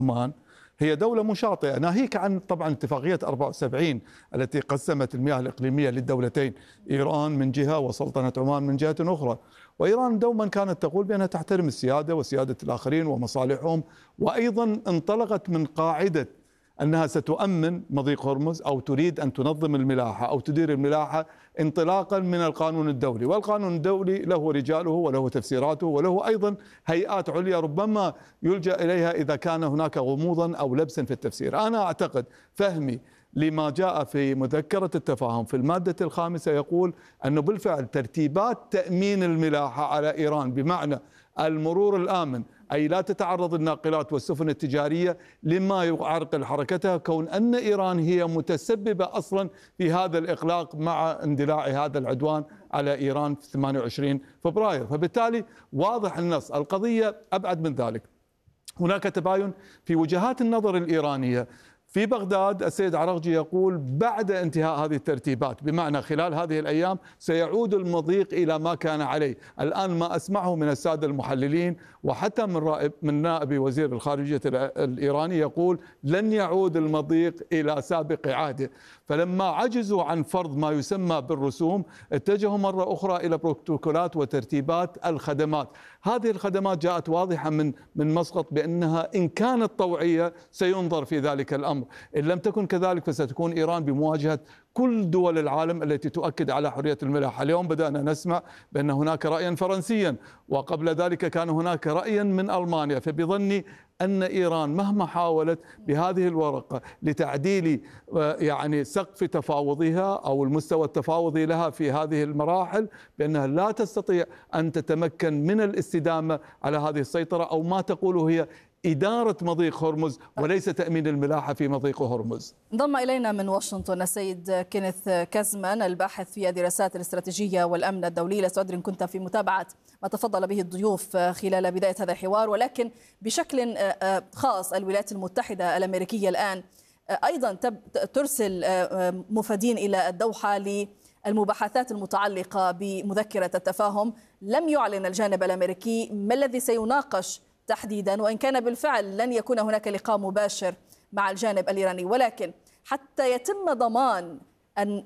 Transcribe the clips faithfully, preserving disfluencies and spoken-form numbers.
عمان هي دولة مشاطئة، ناهيك عن طبعا اتفاقية أربعة وسبعين التي قسمت المياه الإقليمية للدولتين، إيران من جهة وسلطنة عمان من جهة أخرى. وإيران دوما كانت تقول بأنها تحترم السيادة وسيادة الآخرين ومصالحهم، وأيضا انطلقت من قاعدة أنها ستؤمن مضيق هرمز أو تريد أن تنظم الملاحة أو تدير الملاحة انطلاقا من القانون الدولي. والقانون الدولي له رجاله وله تفسيراته وله أيضا هيئات عليا ربما يلجأ إليها إذا كان هناك غموضا أو لبسا في التفسير. أنا أعتقد فهمي لما جاء في مذكرة التفاهم في المادة الخامسة يقول أنه بالفعل ترتيبات تأمين الملاحة على إيران بمعنى المرور الآمن، أي لا تتعرض الناقلات والسفن التجارية لما يعرقل حركتها، كون أن إيران هي متسببة أصلا في هذا الإغلاق مع اندلاع هذا العدوان على إيران في ثمانية وعشرين فبراير. فبالتالي واضح النص. القضية أبعد من ذلك، هناك تباين في وجهات النظر الإيرانية. في بغداد السيد عرغجي يقول بعد انتهاء هذه الترتيبات، بمعنى خلال هذه الأيام سيعود المضيق إلى ما كان عليه. الآن ما أسمعه من السادة المحللين وحتى من رائب من نائب وزير الخارجية الإيراني يقول لن يعود المضيق إلى سابق عهده. فلما عجزوا عن فرض ما يسمى بالرسوم اتجهوا مرة أخرى إلى بروتوكولات وترتيبات الخدمات. هذه الخدمات جاءت واضحة من من مسقط بأنها إن كانت طوعية سينظر في ذلك الأمر، إن لم تكن كذلك فستكون إيران بمواجهة كل دول العالم التي تؤكد على حرية الملاحة. اليوم بدأنا نسمع بأن هناك رأيا فرنسيا وقبل ذلك كان هناك رأيا من ألمانيا. فبظني أن إيران مهما حاولت بهذه الورقة لتعديل يعني سقف تفاوضها أو المستوى التفاوضي لها في هذه المراحل بأنها لا تستطيع أن تتمكن من الاستدامة على هذه السيطرة، أو ما تقوله هي إدارة مضيق هرمز وليس تأمين الملاحة في مضيق هرمز. انضم إلينا من واشنطن السيد كينيث كازمان الباحث في الدراسات الاستراتيجية والأمن الدولي. لست أدري إن كنت في متابعة ما تفضل به الضيوف خلال بداية هذا الحوار، ولكن بشكل خاص الولايات المتحدة الأمريكية الآن أيضا ترسل مفادين إلى الدوحة للمباحثات المتعلقة بمذكرة التفاهم. لم يعلن الجانب الأمريكي ما الذي سيناقش تحديدا، وإن كان بالفعل لن يكون هناك لقاء مباشر مع الجانب الإيراني، ولكن حتى يتم ضمان أن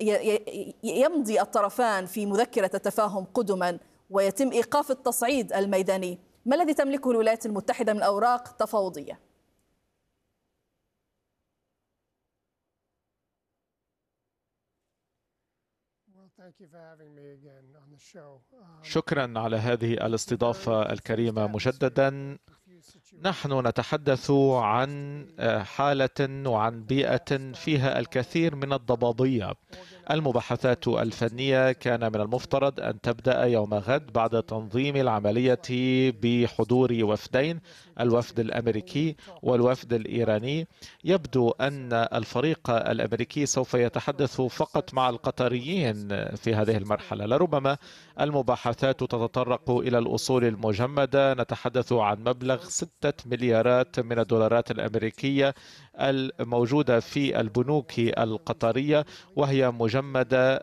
يمضي الطرفان في مذكرة التفاهم قدما ويتم إيقاف التصعيد الميداني، ما الذي تملكه الولايات المتحدة من أوراق تفاوضية؟ شكرا على هذه الاستضافة الكريمة مجددا. نحن نتحدث عن حالة وعن بيئة فيها الكثير من الضبابية. المباحثات الفنية كان من المفترض أن تبدأ يوم غد بعد تنظيم العملية بحضور وفدين، الوفد الأمريكي والوفد الإيراني. يبدو أن الفريق الأمريكي سوف يتحدث فقط مع القطريين في هذه المرحلة. لربما المباحثات تتطرق إلى الأصول المجمدة، نتحدث عن مبلغ ستة مليارات من الدولارات الأمريكية الموجودة في البنوك القطرية، وهي مجمدة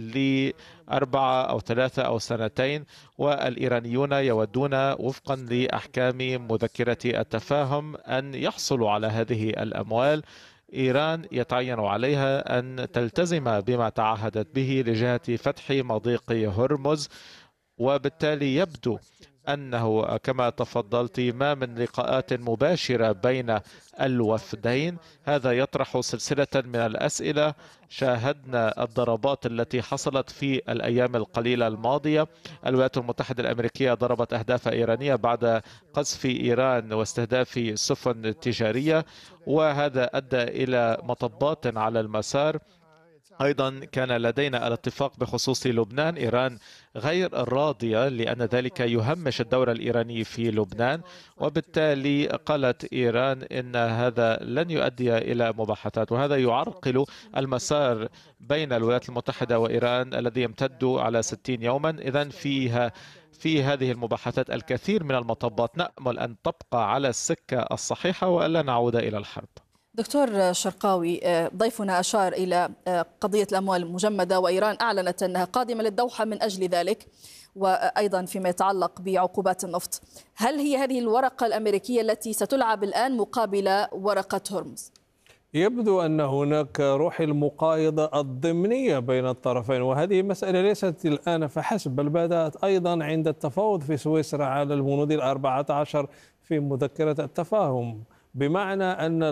لأربعة أو ثلاثة أو سنتين، والإيرانيون يودون وفقا لأحكام مذكرة التفاهم أن يحصلوا على هذه الأموال. إيران يتعين عليها أن تلتزم بما تعهدت به لجهة فتح مضيق هرمز، وبالتالي يبدو أنه كما تفضلت ما من لقاءات مباشرة بين الوفدين. هذا يطرح سلسلة من الأسئلة. شاهدنا الضربات التي حصلت في الأيام القليلة الماضية. الولايات المتحدة الأمريكية ضربت أهداف إيرانية بعد قذف إيران واستهداف سفن تجارية، وهذا أدى إلى مطبات على المسار. أيضا كان لدينا الاتفاق بخصوص لبنان. إيران غير راضية لأن ذلك يهمش الدور الإيراني في لبنان، وبالتالي قالت إيران إن هذا لن يؤدي إلى مباحثات، وهذا يعرقل المسار بين الولايات المتحدة وإيران الذي يمتد على ستين يوما. إذن فيها في هذه المباحثات الكثير من المطبات. نأمل أن تبقى على السكة الصحيحة وألا نعود إلى الحرب. دكتور شرقاوي، ضيفنا أشار إلى قضية الأموال المجمدة، وإيران أعلنت أنها قادمة للدوحة من أجل ذلك، وأيضا فيما يتعلق بعقوبات النفط. هل هي هذه الورقة الأمريكية التي ستلعب الآن مقابل ورقة هرمز؟ يبدو أن هناك روح المقايضة الضمنية بين الطرفين، وهذه مسألة ليست الآن فحسب، بل بدأت أيضا عند التفاوض في سويسرا على البنود الأربعة عشر في مذكرة التفاهم، بمعنى أن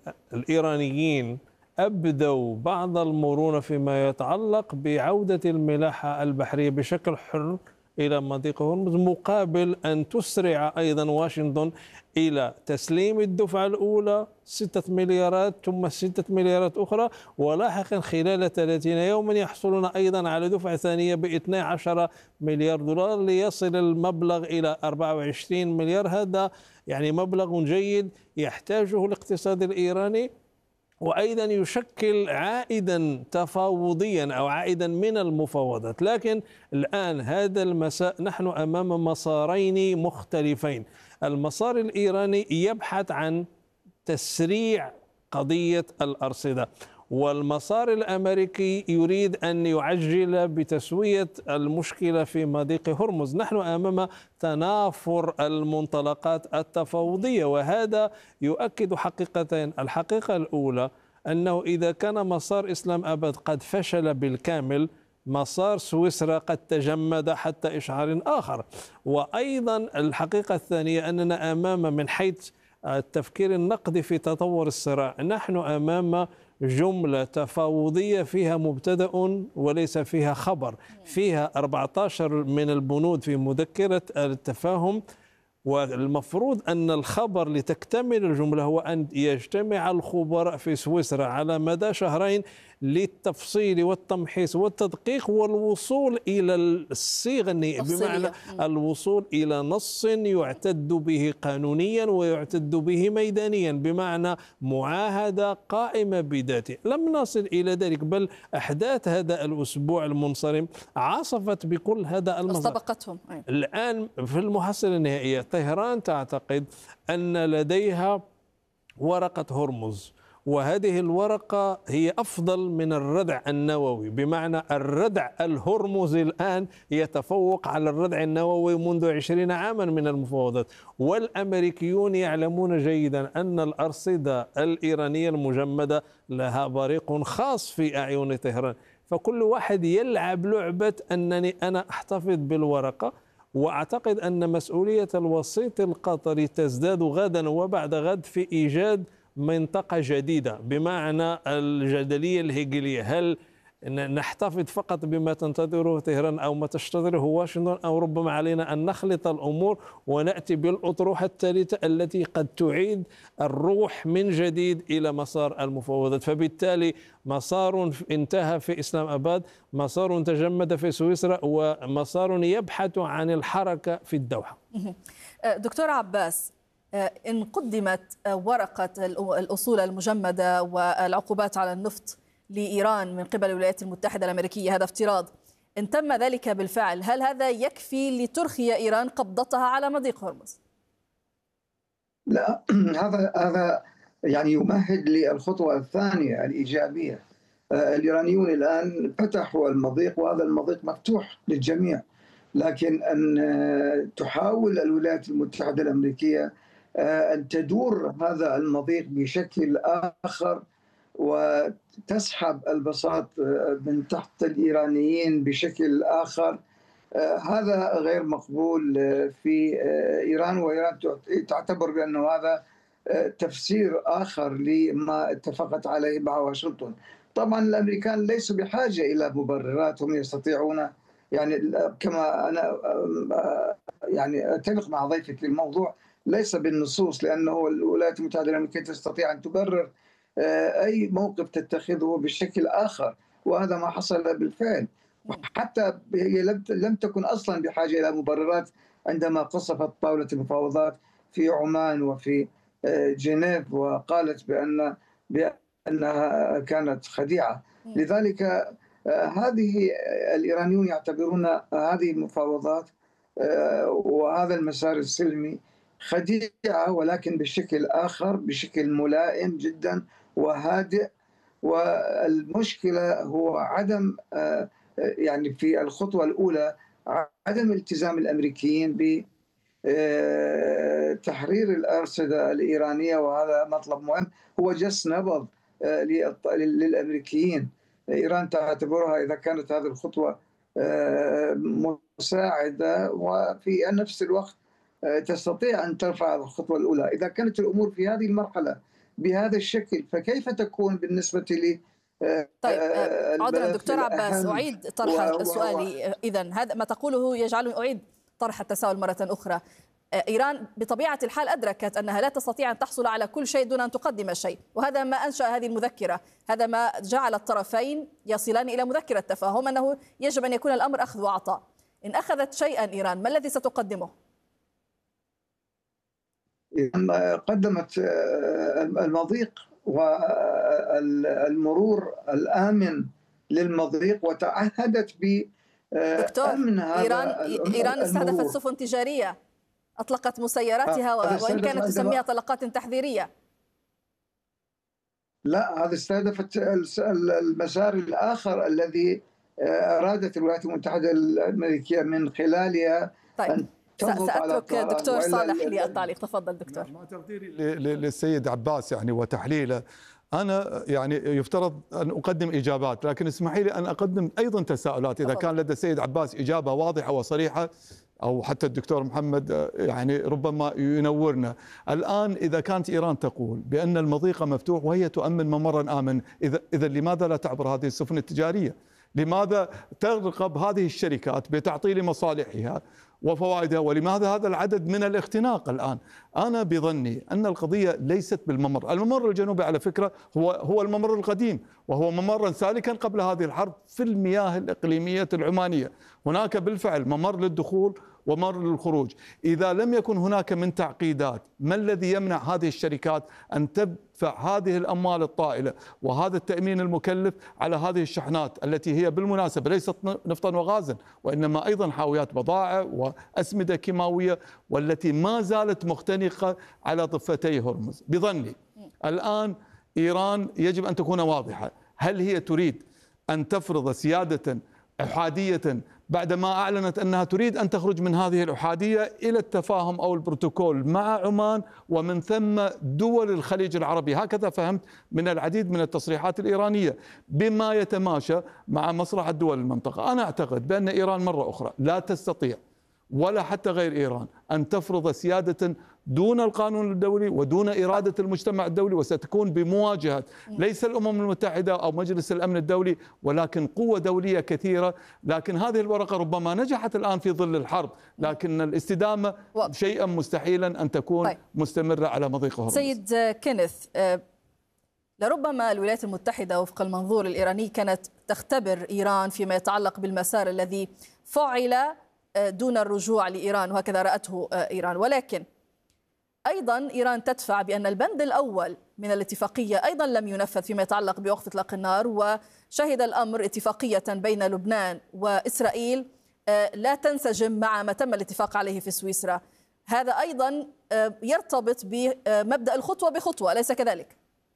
الإيرانيين أبدوا بعض المرونة فيما يتعلق بعودة الملاحة البحرية بشكل حر إلى مضيق هرمز، مقابل أن تسرع أيضا واشنطن إلى تسليم الدفعة الأولى ستة مليارات ثم ستة مليارات أخرى، ولاحقا خلال ثلاثين يوما يحصلون أيضا على دفعة ثانية ب اثني عشر مليار دولار ليصل المبلغ إلى أربعة وعشرين مليار. هذا يعني مبلغ جيد يحتاجه الاقتصاد الإيراني، وأيضا يشكل عائدا تفاوضيا أو عائدا من المفاوضات. لكن الآن هذا المساء نحن أمام مسارين مختلفين. المسار الإيراني يبحث عن تسريع قضية الأرصدة، والمسار الأمريكي يريد أن يعجل بتسوية المشكلة في مضيق هرمز. نحن أمام تنافر المنطلقات التفاوضية، وهذا يؤكد حقيقتين. الحقيقة الأولى أنه إذا كان مسار إسلام أباد قد فشل بالكامل، مسار سويسرا قد تجمد حتى إشعار آخر. وأيضا الحقيقة الثانية أننا أمام من حيث التفكير النقدي في تطور الصراع، نحن أمام جملة تفاوضية فيها مبتدأ وليس فيها خبر، فيها أربعة عشر من البنود في مذكرة التفاهم، والمفروض أن الخبر لتكتمل الجملة هو أن يجتمع الخبراء في سويسرا على مدى شهرين للتفصيل والتمحيص والتدقيق والوصول إلى الصيغة النهائية، بمعنى الوصول إلى نص يعتد به قانونيا ويعتد به ميدانيا، بمعنى معاهدة قائمة بذاته. لم نصل إلى ذلك، بل أحداث هذا الأسبوع المنصرم عاصفت بكل هذا المظاهر، استبقتهم. الآن في المحصلة النهائية طهران تعتقد أن لديها ورقة هرمز، وهذه الورقة هي أفضل من الردع النووي، بمعنى الردع الهرمزي الآن يتفوق على الردع النووي منذ عشرين عاما من المفاوضات. والأمريكيون يعلمون جيدا أن الأرصدة الإيرانية المجمدة لها بريق خاص في أعين طهران، فكل واحد يلعب لعبة أنني أنا أحتفظ بالورقة. وأعتقد أن مسؤولية الوسيط القطري تزداد غدا وبعد غد في إيجاد منطقة جديدة، بمعنى الجدلية الهيجلية، هل نحتفظ فقط بما تنتظره طهران أو ما تشتظره واشنطن، أو ربما علينا أن نخلط الأمور ونأتي بالأطروحة الثالثة التي قد تعيد الروح من جديد إلى مسار المفاوضات. فبالتالي مسار انتهى في إسلام أباد، مسار تجمد في سويسرا، ومسار يبحث عن الحركة في الدوحة. دكتور عباس، إن قدمت ورقة الأصول المجمدة والعقوبات على النفط لإيران من قبل الولايات المتحدة الأمريكية، هذا افتراض، إن تم ذلك بالفعل، هل هذا يكفي لترخي إيران قبضتها على مضيق هرمز؟ لا، هذا هذا يعني يمهد للخطوة الثانية الإيجابية. الإيرانيون الآن فتحوا المضيق، وهذا المضيق مفتوح للجميع، لكن أن تحاول الولايات المتحدة الأمريكية أن تدور هذا المضيق بشكل آخر وتسحب البساط من تحت الإيرانيين بشكل آخر، هذا غير مقبول في إيران، وإيران تعتبر بأنه هذا تفسير آخر لما اتفقت عليه مع واشنطن. طبعا الأمريكان ليسوا بحاجة إلى مبررات، هم يستطيعون، يعني كما أنا يعني أتفق مع ضيفك في الموضوع، ليس بالنصوص، لأنه الولايات المتحدة الأمريكية تستطيع أن تبرر أي موقف تتخذه بشكل آخر، وهذا ما حصل بالفعل. حتى هي لم تكن أصلا بحاجة إلى مبررات عندما قصفت طاولة المفاوضات في عمان وفي جنيف وقالت بأن بأنها كانت خديعة. لذلك هذه الإيرانيون يعتبرون هذه المفاوضات وهذا المسار السلمي خديعة، ولكن بشكل آخر، بشكل ملائم جدا وهادئ. والمشكلة هو عدم يعني في الخطوة الأولى عدم التزام الأمريكيين بتحرير الأرصدة الإيرانية، وهذا مطلب مهم هو جس نبض للأمريكيين. إيران تعتبرها إذا كانت هذه الخطوة مساعدة وفي نفس الوقت تستطيع أن ترفع الخطوة الأولى. إذا كانت الأمور في هذه المرحلة بهذا الشكل فكيف تكون بالنسبة لي؟ طيب عذرا دكتور عباس، أعيد طرح سؤالي. إذن هذا ما تقوله يجعلني أعيد طرح التساؤل مرة أخرى. إيران بطبيعة الحال أدركت أنها لا تستطيع أن تحصل على كل شيء دون أن تقدم شيء، وهذا ما أنشأ هذه المذكرة، هذا ما جعل الطرفين يصلان إلى مذكرة تفاهم أنه يجب أن يكون الأمر أخذ وعطاء. إن أخذت شيئا إيران ما الذي ستقدمه؟ قدمت المضيق والمرور الآمن للمضيق وتعهدت بأمن هذا إيران إيران استهدفت سفن تجارية، أطلقت مسيراتها وإن كانت تسميها طلقات تحذيرية. لا، هذا استهدفت المسار الآخر الذي أرادت الولايات المتحدة الأمريكية من خلالها. طيب سأترك دكتور صالح للتعليق. تفضل دكتور. مع تقديري للسيد عباس يعني وتحليله، أنا يعني يفترض أن أقدم إجابات، لكن اسمحي لي أن أقدم أيضا تساؤلات. إذا كان لدى السيد عباس إجابة واضحة وصريحة أو حتى الدكتور محمد يعني ربما ينورنا. الآن إذا كانت إيران تقول بأن المضيق مفتوح وهي تؤمن ممرا آمن، إذا إذا لماذا لا تعبر هذه السفن التجارية؟ لماذا ترغب هذه الشركات بتعطيل مصالحها وفوائدها؟ ولماذا هذا العدد من الاختناق الآن؟ أنا بظني أن القضية ليست بالممر. الممر الجنوبي على فكرة هو هو الممر القديم، وهو ممرا سالكا قبل هذه الحرب في المياه الإقليمية العمانية. هناك بالفعل ممر للدخول وممر للخروج. إذا لم يكن هناك من تعقيدات، ما الذي يمنع هذه الشركات أن تدفع هذه الأموال الطائلة وهذا التأمين المكلف على هذه الشحنات التي هي بالمناسبة ليست نفطا وغازا، وإنما أيضا حاويات بضائع وأسمدة كيماوية، والتي ما زالت مختنقة على ضفتي هرمز. بظني الآن إيران يجب أن تكون واضحة. هل هي تريد أن تفرض سيادة أحادية بعدما أعلنت أنها تريد أن تخرج من هذه الأحادية إلى التفاهم أو البروتوكول مع عمان ومن ثم دول الخليج العربي؟ هكذا فهمت من العديد من التصريحات الإيرانية، بما يتماشى مع مصلحة دول المنطقة. أنا أعتقد بأن إيران مرة أخرى لا تستطيع ولا حتى غير إيران أن تفرض سيادة دون القانون الدولي ودون إرادة المجتمع الدولي، وستكون بمواجهة ليس الأمم المتحدة أو مجلس الأمن الدولي ولكن قوة دولية كثيرة. لكن هذه الورقة ربما نجحت الآن في ظل الحرب، لكن الاستدامة شيئا مستحيلا أن تكون طيب. مستمرة على مضيق هرمز. سيد كينيث، لربما الولايات المتحدة وفق المنظور الإيراني كانت تختبر إيران فيما يتعلق بالمسار الذي فعل دون الرجوع لإيران، وهكذا رأته إيران، ولكن أيضا إيران تدفع بأن البند الأول من الاتفاقية أيضا لم ينفذ فيما يتعلق بوقف إطلاق النار، وشهد الأمر اتفاقية بين لبنان وإسرائيل لا تنسجم مع ما تم الاتفاق عليه في سويسرا. هذا أيضا يرتبط بمبدأ الخطوة بخطوة، أليس كذلك؟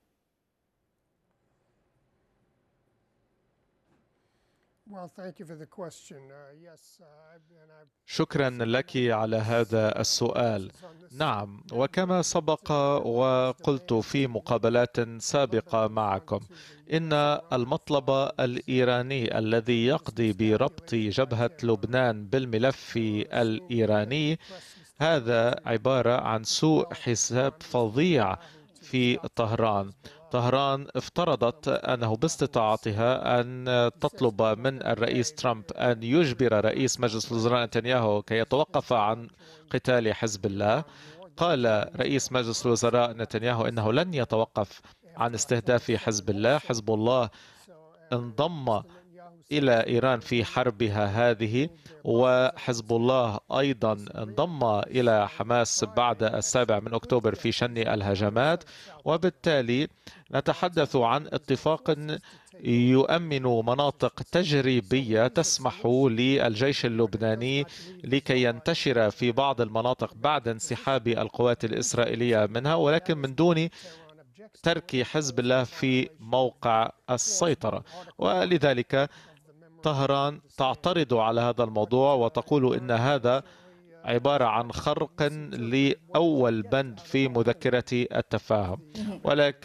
شكرا لك على هذا السؤال. نعم، وكما سبق وقلت في مقابلات سابقة معكم، إن المطلب الإيراني الذي يقضي بربط جبهة لبنان بالملف الإيراني هذا عبارة عن سوء حساب فظيع في طهران. طهران افترضت أنه باستطاعتها أن تطلب من الرئيس ترامب أن يجبر رئيس مجلس الوزراء نتنياهو كي يتوقف عن قتال حزب الله. قال رئيس مجلس الوزراء نتنياهو إنه لن يتوقف عن استهداف حزب الله. حزب الله انضم إلى إيران في حربها هذه، وحزب الله أيضا انضم إلى حماس بعد السابع من أكتوبر في شن الهجمات، وبالتالي نتحدث عن اتفاق يؤمن مناطق تجريبية تسمح للجيش اللبناني لكي ينتشر في بعض المناطق بعد انسحاب القوات الإسرائيلية منها، ولكن من دون ترك حزب الله في موقع السيطرة. ولذلك طهران تعترض على هذا الموضوع وتقول إن هذا عبارة عن خرق لأول بند في مذكرة التفاهم، ولكن